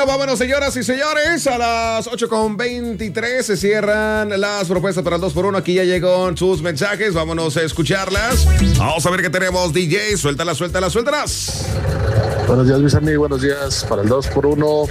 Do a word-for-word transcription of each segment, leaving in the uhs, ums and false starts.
Bueno, vámonos, señoras y señores. A las ocho con veintitrés se cierran las propuestas para el dos por uno. Aquí ya llegan sus mensajes. Vámonos a escucharlas. Vamos a ver qué tenemos, D J. Suéltalas, suéltalas, suéltalas. Buenos días, mis amigos. Buenos días para el dos por uno.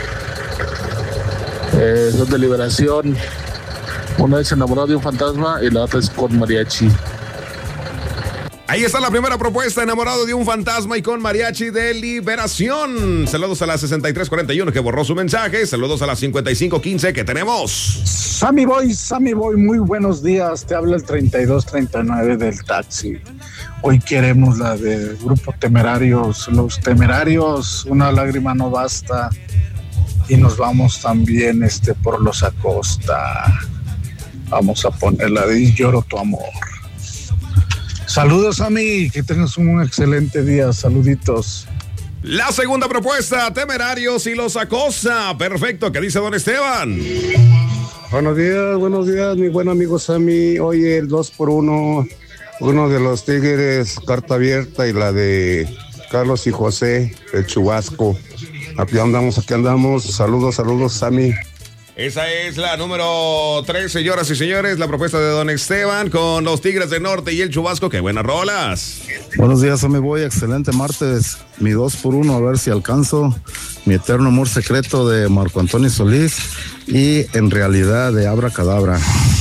Eh, son de Liberación. Una vez enamorado de un fantasma y la otra es con mariachi. Ahí está la primera propuesta, enamorado de un fantasma y con mariachi de Liberación. Saludos a la sesenta y tres cuarenta y uno que borró su mensaje. Saludos a la cincuenta y cinco quince que tenemos. Sammy Boy, Sammy Boy, muy buenos días. Te habla el treinta y dos treinta y nueve del taxi. Hoy queremos la de Grupo Temerarios. Los Temerarios, una lágrima no basta. Y nos vamos también este, por los Acosta. Vamos a poner la de Lloro tu amor. Saludos a mí, que tengas un excelente día, saluditos. La segunda propuesta, Temerarios y los Acosta. Perfecto, ¿qué dice don Esteban? Buenos días, buenos días, mi buen amigo Sammy. Hoy el dos por uno, uno de los Tigres, carta abierta, y la de Carlos y José, el Chubasco. Aquí andamos, aquí andamos. Saludos, saludos, Sammy. Esa es la número tres, señoras y señores, la propuesta de don Esteban con los Tigres del Norte y el Chubasco. ¡Qué buenas rolas! Buenos días, me voy, excelente martes. Mi dos por uno, a ver si alcanzo. Mi eterno amor secreto de Marco Antonio Solís y En realidad de Abra Cadabra.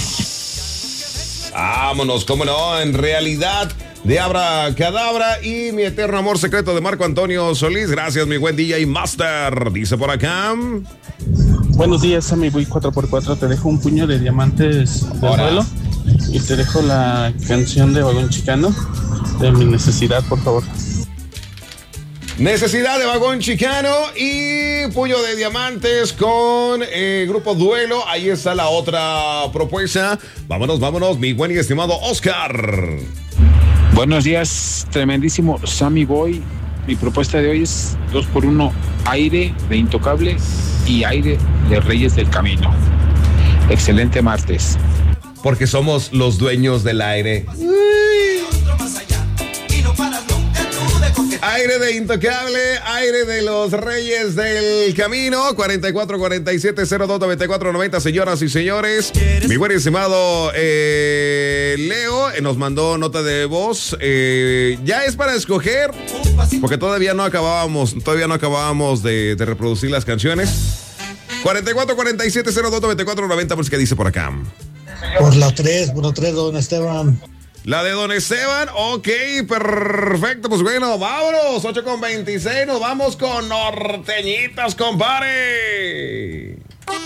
Vámonos, cómo no, En realidad de Abra Cadabra y Mi eterno amor secreto de Marco Antonio Solís. Gracias, mi buen D J Master. Dice por acá. Buenos días, Sammy Boy cuatro por cuatro. Te dejo un puño de diamantes de duelo y te dejo la canción de Vagón Chicano de Mi necesidad, por favor. Necesidad de Vagón Chicano y Puño de Diamantes con eh, Grupo Duelo. Ahí está la otra propuesta. Vámonos, vámonos, mi buen y estimado Oscar. Buenos días, tremendísimo Sammy Boy. Mi propuesta de hoy es dos por uno, Aire de Intocable y Aire de Reyes del Camino. Excelente martes. Porque somos los dueños del aire. Aire de Intocable, Aire de los Reyes del Camino. Cuarenta y cuatro cuarenta y siete cero dos noventa y cuatro noventa, señoras y señores. Mi buen estimado eh, Leo eh, nos mandó nota de voz. Eh, ya es para escoger, porque todavía no acabábamos, todavía no acabábamos de, de reproducir las canciones. cuarenta y cuatro cuarenta y siete cero dos noventa y cuatro noventa, pues, ¿qué dice por acá? Por la tres, por la tres, don Esteban. La de don Esteban, ok, perfecto, pues bueno, vámonos, ocho con veintiséis, nos vamos con Norteñitas, compadre.